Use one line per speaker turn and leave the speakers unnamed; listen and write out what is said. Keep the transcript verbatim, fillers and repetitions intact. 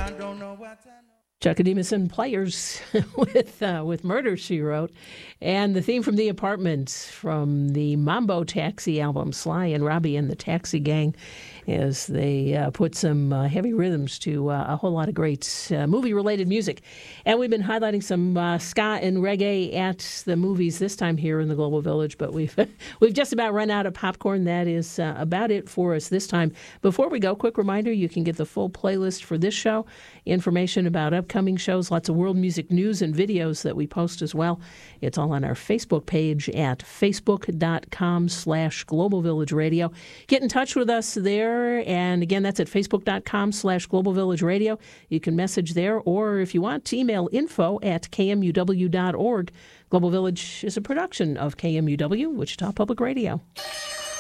I don't know what I know.
Chuck Edemison Players with uh, with Murder, She Wrote. And the theme from The Apartments from the Mambo Taxi album, Sly and Robbie and the Taxi Gang, as they uh, put some uh, heavy rhythms to uh, a whole lot of great uh, movie-related music. And we've been highlighting some uh, ska and reggae at the movies this time here in the Global Village, but we've we've just about run out of popcorn. That is uh, about it for us this time. Before we go, quick reminder, you can get the full playlist for this show, information about upcoming shows, lots of world music news and videos that we post as well. It's all on our Facebook page at facebook.com slash Global Village Radio. Get in touch with us there, and again, that's at facebook.com slash Global Village Radio. You can message there, or if you want, email info at k m u w dot org. Global Village is a production of K M U W, Wichita Public Radio.